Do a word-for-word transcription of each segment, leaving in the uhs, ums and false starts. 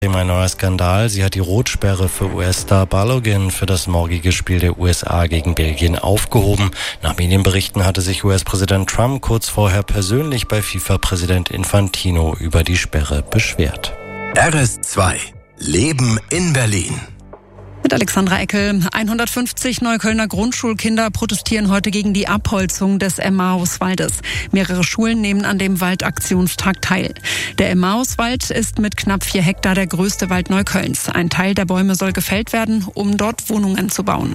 Ein neuer Skandal. Sie hat die Rotsperre für U S-Star Balogun für das morgige Spiel der U S A gegen Belgien aufgehoben. Nach Medienberichten hatte sich U S-Präsident Trump kurz vorher persönlich bei FIFA-Präsident Infantino über die Sperre beschwert. R S zwei. Leben in Berlin. Mit Alexandra Eckel. hundertfünfzig Neuköllner Grundschulkinder protestieren heute gegen die Abholzung des Emmauswaldes. Mehrere Schulen nehmen an dem Waldaktionstag teil. Der Emmauswald ist mit knapp vier Hektar der größte Wald Neuköllns. Ein Teil der Bäume soll gefällt werden, um dort Wohnungen zu bauen.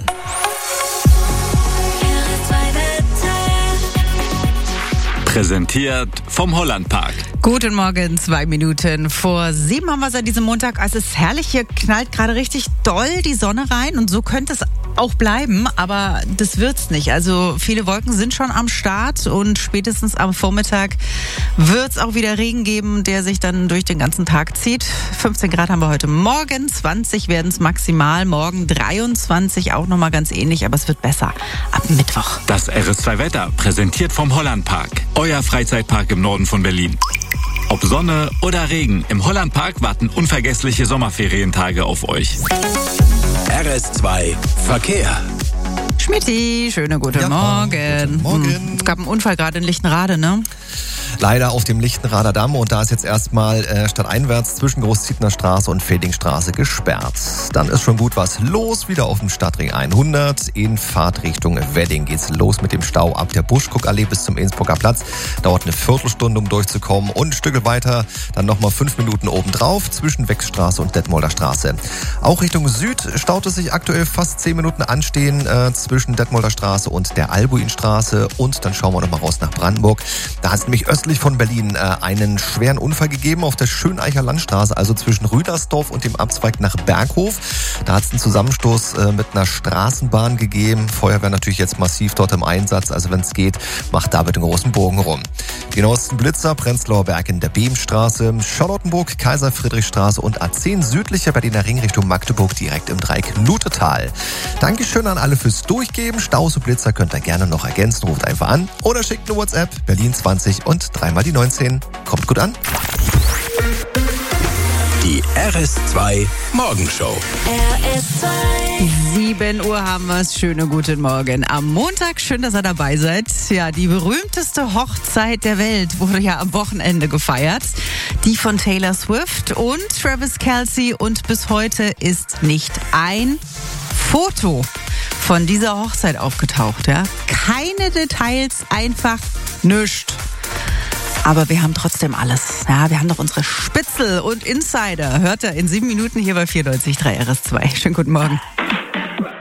Präsentiert vom Hollandpark. Guten Morgen, zwei Minuten vor sieben haben wir es an diesem Montag. Es ist herrlich, hier knallt gerade richtig doll die Sonne rein und so könnte es auch bleiben, aber das wird's nicht. Also viele Wolken sind schon am Start und spätestens am Vormittag wird's auch wieder Regen geben, der sich dann durch den ganzen Tag zieht. fünfzehn Grad haben wir heute Morgen, zwanzig werden es maximal, morgen dreiundzwanzig, auch nochmal ganz ähnlich, aber es wird besser ab Mittwoch. Das R S zwei Wetter, präsentiert vom Hollandpark. Euer Freizeitpark im Norden von Berlin. Ob Sonne oder Regen, im Hollandpark warten unvergessliche Sommerferientage auf euch. R S zwei Verkehr. Schmidti, schöne guten Ja, Morgen. guten Morgen. Hm, es gab einen Unfall gerade in Lichtenrade, ne? Leider auf dem Lichtenrader Damm und da ist jetzt erstmal äh, stadteinwärts zwischen Großzietner Straße und Fedingstraße gesperrt. Dann ist schon gut was los, wieder auf dem Stadtring hundert. In Fahrtrichtung Wedding geht's los mit dem Stau ab der Buschkuckallee bis zum Innsbrucker Platz. Dauert eine Viertelstunde, um durchzukommen und ein Stück weiter dann nochmal fünf Minuten obendrauf zwischen Wechsstraße und Detmolder Straße. Auch Richtung Süd staut es sich aktuell fast zehn Minuten anstehen äh, zwischen Detmolder Straße und der Albuinstraße und dann schauen wir nochmal raus nach Brandenburg. Da hat es nämlich östlich von Berlin äh, einen schweren Unfall gegeben auf der Schöneicher Landstraße, also zwischen Rüdersdorf und dem Abzweig nach Berghof. Da hat es einen Zusammenstoß äh, mit einer Straßenbahn gegeben. Feuerwehr natürlich jetzt massiv dort im Einsatz, also wenn es geht, macht da bitte einen großen Bogen rum. Die neuesten Blitzer, Prenzlauer Berg in der Beemstraße, Charlottenburg, Kaiser-Friedrich-Straße und A zehn südlicher Berliner Ring Richtung Magdeburg direkt im Dreieck Lutetal. Dankeschön an alle fürs Durchgeben. Staus und Blitzer könnt ihr gerne noch ergänzen. Ruft einfach an oder schickt eine WhatsApp Berlin zwanzig und dreimal die neunzehn. Kommt gut an. Die R S zwei Morgenshow. R S zwei. sieben Uhr haben wir es. Schönen guten Morgen. Am Montag, schön, dass ihr dabei seid. Ja, die berühmteste Hochzeit der Welt wurde ja am Wochenende gefeiert. Die von Taylor Swift und Travis Kelce. Und bis heute ist nicht ein Foto von dieser Hochzeit aufgetaucht. Ja? Keine Details, einfach nichts. Aber wir haben trotzdem alles. Ja, wir haben noch unsere Spitzel und Insider. Hört ihr in sieben Minuten hier bei vierundneunzig Komma drei R S zwei. Schönen guten Morgen.